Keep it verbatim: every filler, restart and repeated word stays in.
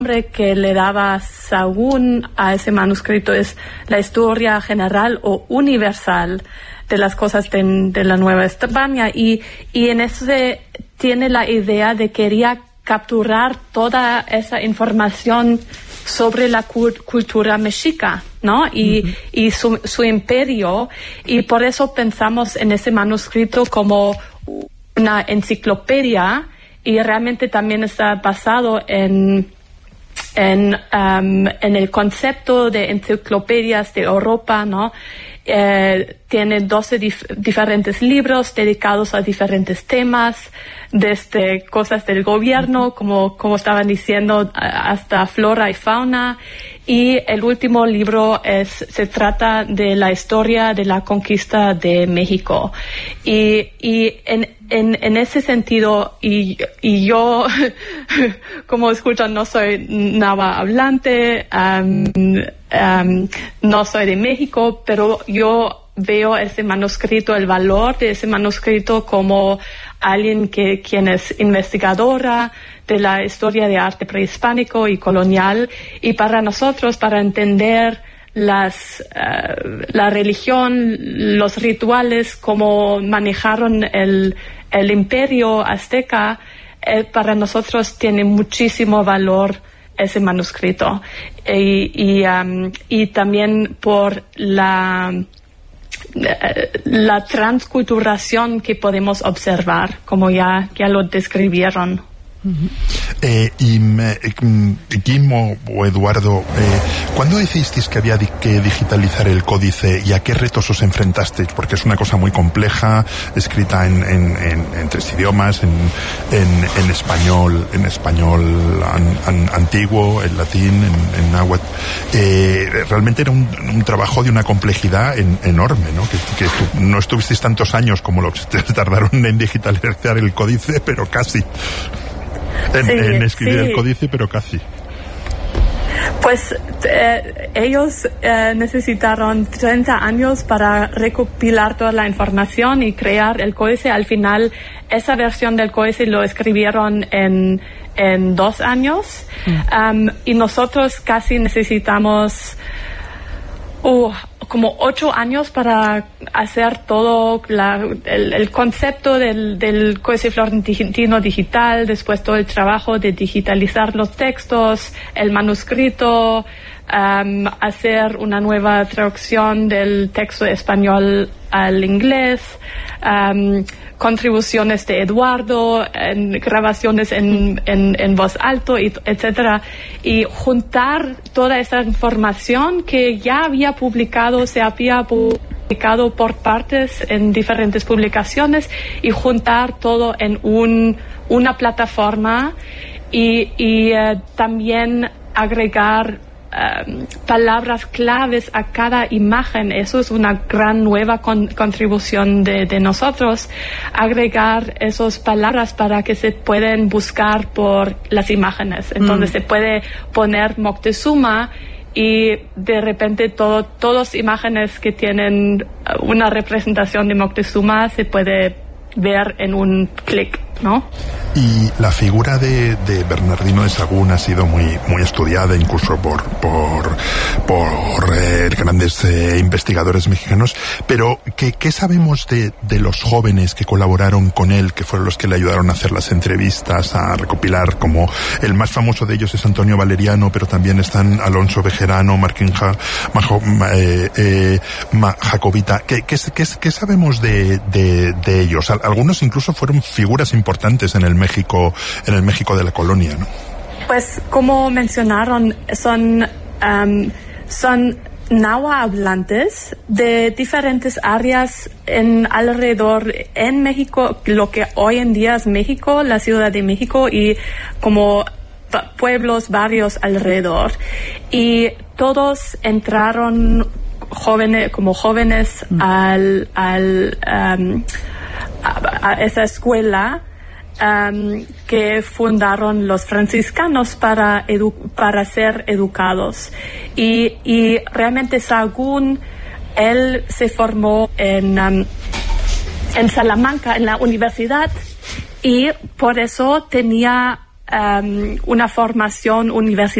que le daba Sahagún a ese manuscrito es la historia general o universal de las cosas de, de la Nueva España, y, y en ese tiene la idea de quería capturar toda esa información sobre la cu- cultura mexica, ¿no? Y, uh-huh. y su, su imperio, y por eso pensamos en ese manuscrito como una enciclopedia, y realmente también está basado en En, um, en el concepto de enciclopedias de Europa, ¿no? Eh, tiene doce dif- diferentes libros dedicados a diferentes temas, desde cosas del gobierno, como, como estaban diciendo, hasta flora y fauna. Y el último libro es, se trata de la historia de la conquista de México. Y, y en, en, en ese sentido, y, y yo, como escuchan, no soy nada hablante, um, um, no soy de México, pero yo veo ese manuscrito, el valor de ese manuscrito como alguien que, quien es investigadora de la historia de arte prehispánico y colonial, y para nosotros, para entender las, uh, la religión, los rituales, cómo manejaron el, el imperio azteca, eh, para nosotros tiene muchísimo valor ese manuscrito. Y, y, um, y también por la la transculturación que podemos observar, como ya, ya lo describieron. Uh-huh. Eh, y eh, Guim o, o Eduardo, eh, ¿cuándo decidisteis que había di- que digitalizar el códice y a qué retos os enfrentasteis? Porque es una cosa muy compleja, escrita en, en, en, en tres idiomas, en, en, en español, en español an, an, antiguo, en latín, en, en náhuatl. Eh, realmente era un, un trabajo de una complejidad en, enorme, ¿no? Que, que estu- no estuvisteis tantos años como lo que tardaron en digitalizar el códice, pero casi. En, sí, en escribir sí. el códice, pero casi. Pues eh, ellos eh, necesitaron treinta años para recopilar toda la información y crear el códice. Al final, esa versión del códice lo escribieron en, en dos años. Mm. Um, y nosotros casi necesitamos uh, como ocho años para hacer todo la, el, el concepto del, del códice florentino digital, después todo el trabajo de digitalizar los textos, el manuscrito, um, hacer una nueva traducción del texto español al inglés, um, contribuciones de Eduardo, en grabaciones en, en, en voz alto, y, etcétera, y juntar toda esa información que ya había publicado, se había publicado por partes en diferentes publicaciones, y juntar todo en un, una plataforma, y, y uh, también agregar Um, palabras claves a cada imagen. Eso es una gran nueva con, contribución de, de nosotros, agregar esas palabras para que se pueden buscar por las imágenes. Entonces mm. se puede poner Moctezuma y de repente todo, todas imágenes que tienen una representación de Moctezuma se puede ver en un clic, ¿no? Y la figura de, de Bernardino de Sahagún ha sido muy muy estudiada, incluso por por por eh, grandes eh, investigadores mexicanos. Pero ¿qué, qué sabemos de, de los jóvenes que colaboraron con él, que fueron los que le ayudaron a hacer las entrevistas, a recopilar? Como el más famoso de ellos es Antonio Valeriano, pero también están Alonso Bejerano, Martín ja, Majo, eh, eh, Ma, Jacobita. ¿Qué, qué, qué, qué sabemos de, de, de ellos? Algunos incluso fueron figuras importantes en el México, en el México de la colonia, ¿no? Pues como mencionaron, son um, son náhuatl hablantes de diferentes áreas en alrededor en México, lo que hoy en día es México, la Ciudad de México, y como pueblos, barrios alrededor, y todos entraron jóvenes como jóvenes mm. al al um, a, a esa escuela um, que fundaron los franciscanos para edu- para ser educados, y y realmente Sahagún, él se formó en um, en Salamanca, en la universidad, y por eso tenía um, una formación universitaria